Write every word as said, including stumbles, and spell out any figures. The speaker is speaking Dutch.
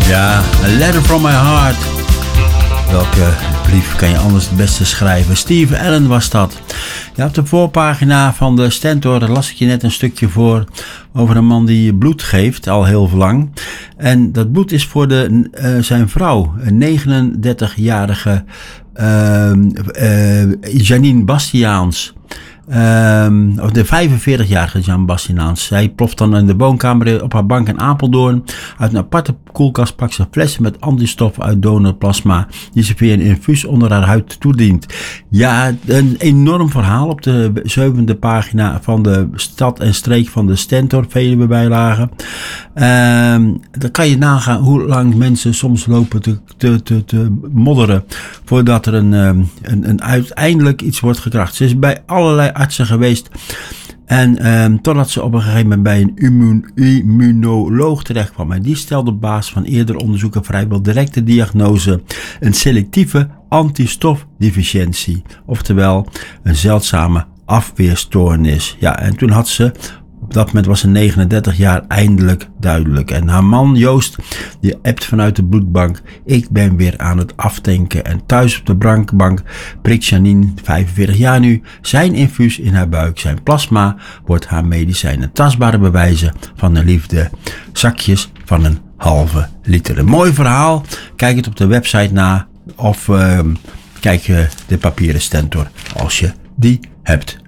Ja, A Letter From My Heart. Welke brief kan je anders het beste schrijven? Steve Allen was dat. Ja, op de voorpagina van de Stentor las ik je net een stukje voor over een man die bloed geeft, al heel lang. En dat bloed is voor de, uh, zijn vrouw, een negenendertigjarige uh, uh, Janine Bastiaans. Um, of de vijfenveertigjarige Jan Bastiaans. Zij ploft dan in de woonkamer op haar bank in Apeldoorn. Uit een aparte koelkast pakt ze flessen met antistof uit donorplasma, die ze via een infuus onder haar huid toedient. Ja, een enorm verhaal op de zevende pagina van de stad en streek van de Stentor, Veluwe bijlagen. Um, dan kan je nagaan hoe lang mensen soms lopen te, te, te, te modderen voordat er een, een, een uiteindelijk iets wordt gekracht. Ze is bij allerlei artsen geweest. En um, totdat ze op een gegeven moment bij een immun, immunoloog terecht kwam. En die stelde op basis van eerdere onderzoeken vrijwel direct de diagnose: een selectieve antistofdeficiëntie. Oftewel een zeldzame afweerstoornis. Ja, en toen had ze, op dat moment was ze negenendertig jaar, eindelijk duidelijk. En haar man Joost, die appt vanuit de bloedbank: ik ben weer aan het aftanken. En thuis op de bankbank prikt Janine, vijfenveertig jaar nu, zijn infuus in haar buik. Zijn plasma wordt haar medicijnen. Tastbare bewijzen van de liefde. Zakjes van een halve liter. Een mooi verhaal. Kijk het op de website na. Of uh, kijk uh, de papieren Stentor als je die hebt.